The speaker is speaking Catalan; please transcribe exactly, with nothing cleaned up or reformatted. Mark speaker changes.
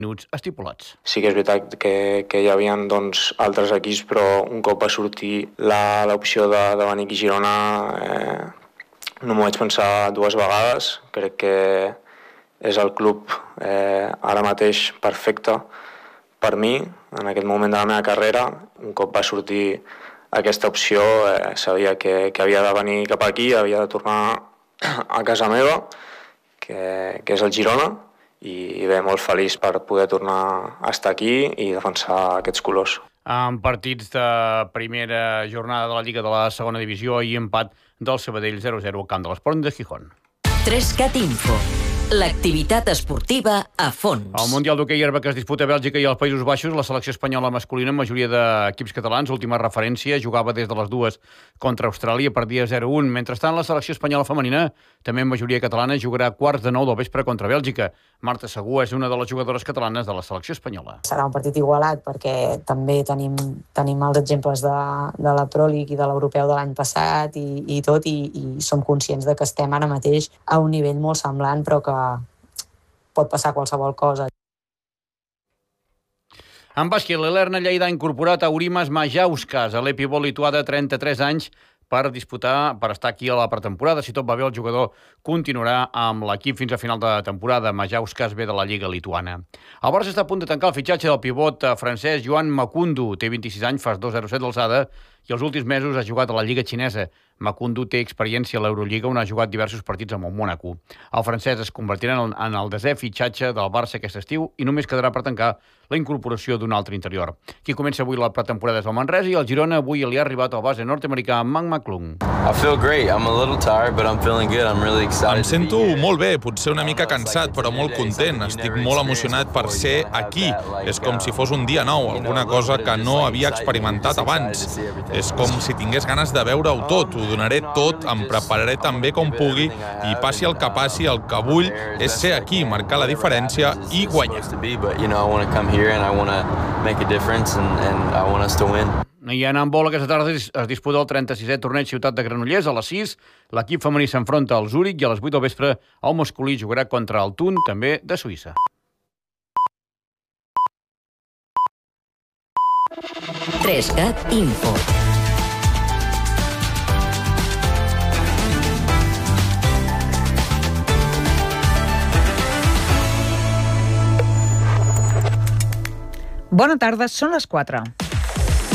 Speaker 1: minuts estipulats.
Speaker 2: Sí que és veritat que, que hi havia doncs, altres equips, però un cop va sortir l'opció de, de venir aquí a Girona eh, no m'ho vaig pensar dues vegades. Crec que és el club eh, ara mateix perfecte per mi, en aquest moment de la meva carrera. Un cop va sortir aquesta opció eh, sabia que, que havia de venir cap aquí, havia de tornar a casa meva, que, que és el Girona, i bé, molt feliç per poder tornar a estar aquí i defensar aquests colors.
Speaker 1: En partits de primera jornada de la Lliga de la segona divisió i empat del Sabadell zero a zero al camp de l'Esport de Gijón.
Speaker 3: tres cat Info. L'activitat esportiva a fons.
Speaker 1: Al Mundial d'hoquei herba que es disputa a Bèlgica i als Països Baixos, la selecció espanyola masculina, majoria d'equips catalans, última referència, jugava des de les dues contra Austràlia, perdia zero a un. Mentrestant, la selecció espanyola femenina, també en majoria catalana, jugarà a quarts de nou del vespre contra Bèlgica. Marta Segú és una de les jugadores catalanes de la selecció espanyola.
Speaker 4: Serà un partit igualat perquè també tenim, tenim els exemples de, de la Pro League i de l'Europeu de l'any passat i, i tot, i, i som conscients de que estem ara mateix a un nivell molt semblant, però que pot passar qualsevol cosa.
Speaker 1: En bàsquet, l'Elerna Lleida ha incorporat a Aurimas Majauskas, a l'epivot lituà de trenta-tres anys, per disputar, per estar aquí a la pretemporada. Si tot va bé, el jugador continuarà amb l'equip fins a final de temporada. Majauskas ve de la Lliga lituana. El Barça està a punt de tancar el fitxatge del pivot francès Joan Makundu. Té vint-i-sis anys, fa dos coma zero set d'alçada i els últims mesos ha jugat a la Lliga xinesa. Makundu té experiència a l'Eurolliga, on ha jugat diversos partits amb el Mónaco. El francès es convertirà en el, en el desè fitxatge del Barça aquest estiu i només quedarà per tancar la incorporació d'un altre interior. Qui comença avui la pretemporada és el Manresa i el Girona avui li ha arribat al base nord-americà Mac McClung.
Speaker 5: I feel great. I'm a little tired, but I'm feeling good. I'm really excited.
Speaker 6: Em sento molt bé, potser una mica cansat, però molt content. Estic molt emocionat per ser aquí. És com si fos un dia nou, alguna cosa que no havia experimentat abans. És com si tingués ganes de veure-ho tot. Ho donaré tot, em prepararé tan bé com pugui i passi el que passi, el que vull és ser aquí, marcar la diferència i guanyar.
Speaker 1: I en handbol aquesta tarda es disputa el trenta-sisè torneig Ciutat de Granollers. A les sis, l'equip femení s'enfronta al Zúrich i a les vuit del vespre el masculí jugarà contra el Thun, també de Suïssa.
Speaker 3: tres cat Info.
Speaker 7: Bona tarda, són les quatre.